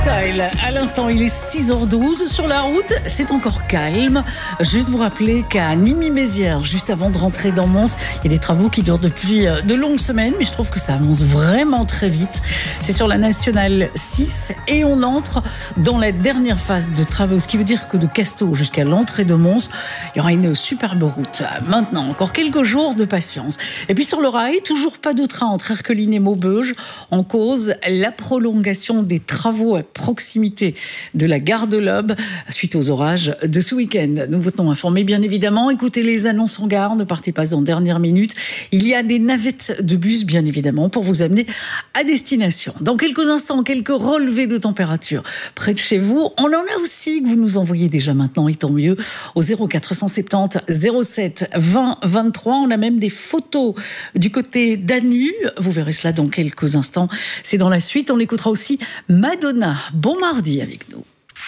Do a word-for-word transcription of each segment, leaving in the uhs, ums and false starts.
Style. À l'instant, il est six heures douze. Sur la route, c'est encore calme. Juste vous rappeler qu'à Nimy-Mézières, juste avant de rentrer dans Mons, il y a des travaux qui durent depuis de longues semaines, mais je trouve que ça avance vraiment très vite. C'est sur la nationale six et on entre dans la dernière phase de travaux, ce qui veut dire que de Casteau jusqu'à l'entrée de Mons, il y aura une superbe route. Maintenant, encore quelques jours de patience. Et puis sur le rail, toujours pas de train entre Erqueline et Maubeuge. En cause, la prolongation des travaux à proximité de la gare de l'Aube suite aux orages de ce week-end. Nous vous tenons informés, bien évidemment. Écoutez les annonces en gare, ne partez pas en dernière minute. Il y a des navettes de bus, bien évidemment, pour vous amener à destination. Dans quelques instants, quelques relevés de température près de chez vous. On en a aussi que vous nous envoyez déjà maintenant, et tant mieux, au zéro quatre cent soixante-dix zéro sept vingt vingt-trois. On a même des photos du côté d'Anu. Vous verrez cela dans quelques instants. C'est dans la suite. On écoutera aussi Madonna. Bon mardi avec nous.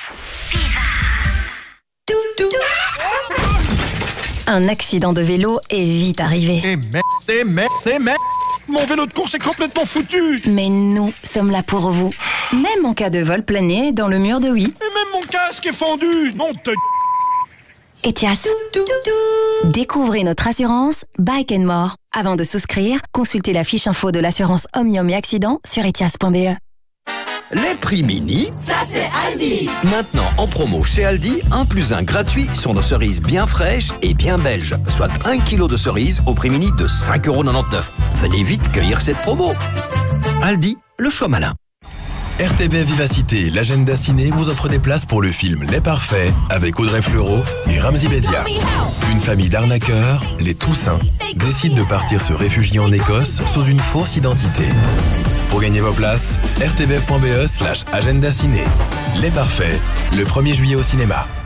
Un accident de vélo est vite arrivé. Et merde, et merde, et merde. Mon vélo de course est complètement foutu. Mais nous sommes là pour vous. Même en cas de vol plané dans le mur de oui. Et même mon casque est fendu. Non, te... Etias. Découvrez notre assurance Bike and More. Avant de souscrire, consultez la fiche info de l'assurance Omnium et Accident sur etias point b e. Les prix mini, ça c'est Aldi. Maintenant en promo chez Aldi, un plus un gratuit sur nos cerises bien fraîches et bien belges. Soit un kilo de cerises au prix mini de cinq euros quatre-vingt-dix-neuf. Venez vite cueillir cette promo. Aldi, le choix malin. R T B Vivacité, l'agenda ciné vous offre des places pour le film Les Parfaits avec Audrey Fleurot et Ramzy Bedia. Une famille d'arnaqueurs, les Toussaint, décide de partir se réfugier en Écosse sous une fausse identité. Pour gagner vos places, r t b f point b e slash agenda ciné. Les Parfaits, le premier juillet au cinéma.